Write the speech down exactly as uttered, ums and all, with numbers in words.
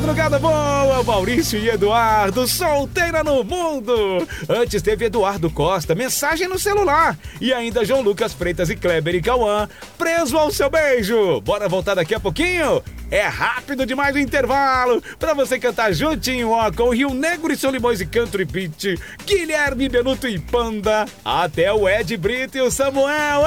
madrugada boa, Maurício e Eduardo, solteira no mundo. Antes teve Eduardo Costa, mensagem no celular. E ainda João Lucas Freitas e Kleber e Cauã, preso ao seu beijo. Bora voltar daqui a pouquinho? É rápido demais o intervalo pra você cantar juntinho, ó, com Rio Negro e Solimões e Country Beat, Guilherme Benuto e Panda, até o Ed Brito e o Samuel.